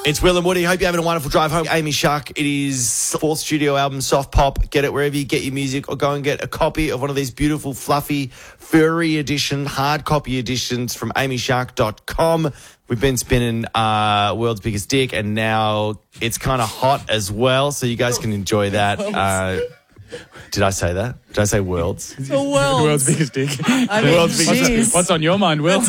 It's Will and Woody. Hope you're having a wonderful drive home. Amy Shark. It is fourth studio album, Soft Pop. Get it wherever you get your music, or go and get a copy of one of these beautiful, fluffy, furry edition, hard copy editions from amyshark.com. We've been spinning World's Biggest Dick, and now it's kind of hot as well, so you guys can enjoy that. Did I say that? Did I say worlds? The world's biggest dick. I mean, What's, what's on your mind, Will? Your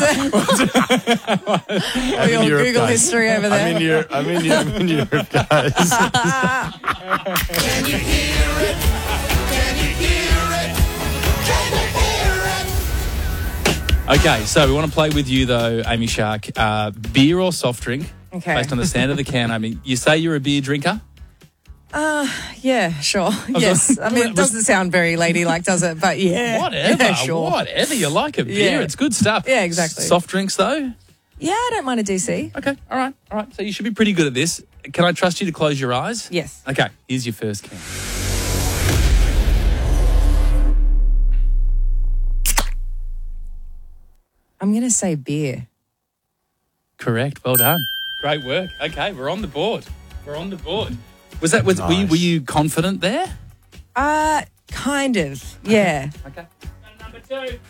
Google guys. history over there. I'm in Europe, guys. Can you hear it? Can you hear it? Can you hear it? Okay, so we want to play with you, though, Amy Shark. Beer or soft drink? Okay. Based on the sound of the can. I mean, you say you're a beer drinker? Yeah, sure. Yes. I mean, it doesn't sound very ladylike, does it? But yeah. Whatever. Yeah, sure. Whatever you like a beer. Yeah. It's good stuff. Yeah, exactly. Soft drinks, though? Yeah, I don't mind a DC. Okay, all right. So you should be pretty good at this. Can I trust you to close your eyes? Yes. Okay, here's your first can. I'm going to say beer. Correct. Well done. Great work. Okay, we're on the board. Was that Nice. were you confident there? Kind of. Yeah. Okay. Number 2.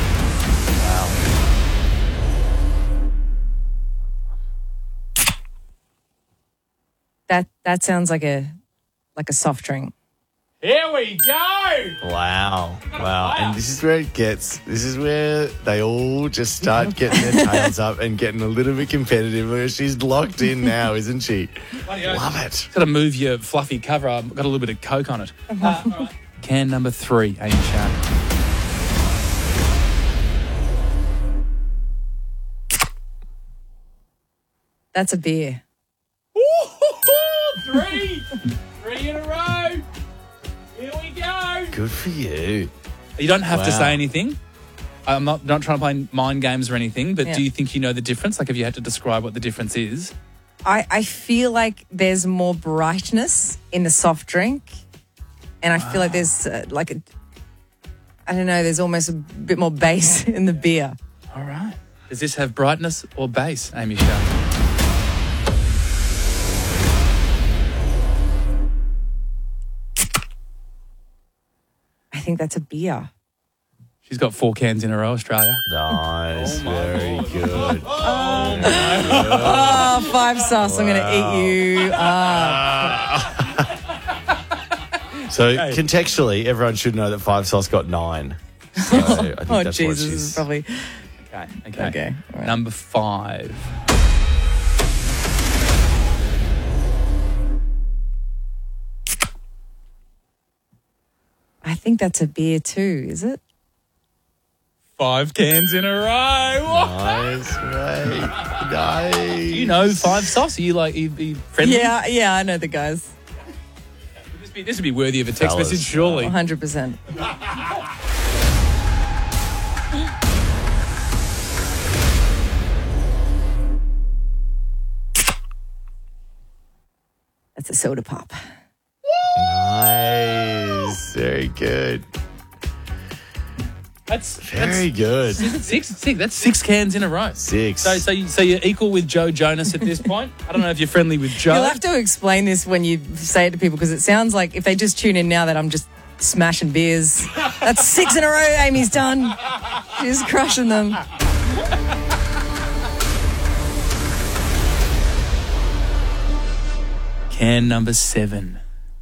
That sounds like a soft drink. Here we go. Wow. And this is where they all just start getting their tails up and getting a little bit competitive. Where she's locked in now, isn't she? Love it. Got to move your fluffy cover. I've got a little bit of Coke on it. All right. Can number 3, Amy Shark. That's a beer. 3 in a row. Here we go. Good for you. You don't have to Wow. say anything. I'm not trying to play mind games or anything, but Yeah. do you think you know the difference? Like, if you had to describe what the difference is? I feel like there's more brightness in the soft drink. And I feel like there's I don't know, there's almost a bit more bass in the beer. All right. Does this have brightness or bass, Amy Shark? I think that's a beer. She's got 4 cans in a row, Australia. Nice. Very good. Oh, 5 sauce. I'm going to eat you. So contextually, everyone should know that 5 Sauce got 9. So I think Oh, that's Jesus. what This is she's... probably... Okay. Okay, all right. Number 5. I think that's a beer too, is it? 5 cans in a row. Nice, mate. Nice. You know 5 sauce. Are you friendly? Yeah, I know the guys. This would be worthy of a text Fellas. message, surely. 100%. That's a soda pop. Nice. Very good. That's Very good. Six. That's 6 cans in a row. 6. So you're equal with Joe Jonas at this point. I don't know if you're friendly with Joe. You'll have to explain this when you say it to people because it sounds like if they just tune in now that I'm just smashing beers. That's 6 in a row Amy's done. She's crushing them. Can number 7.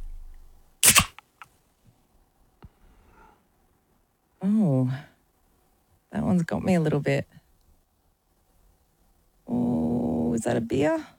Oh, that one's got me a little bit. Oh, is that a beer?